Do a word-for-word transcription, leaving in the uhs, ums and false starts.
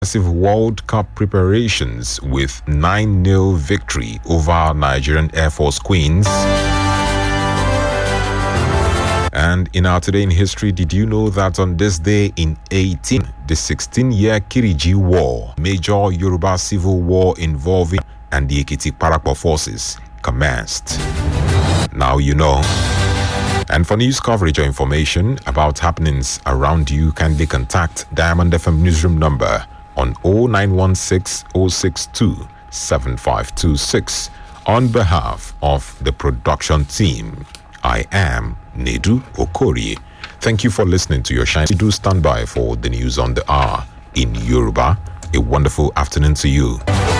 massive World Cup preparations with nine nil victory over Nigerian Air Force Queens. And in our Today in History, did you know that on this day in eighteen, the sixteen-year Kiriji War, major Yoruba civil war involving and the Ekiti Parappa forces, commenced? Now you know. And for news coverage or information about happenings around you, kindly contact Diamond F M newsroom number on oh nine one six, oh six two, seven five two six. On behalf of the production team, I am Nedu Okori. Thank you for listening to your shine. Do stand by for the news on the hour in Yoruba. A wonderful afternoon to you.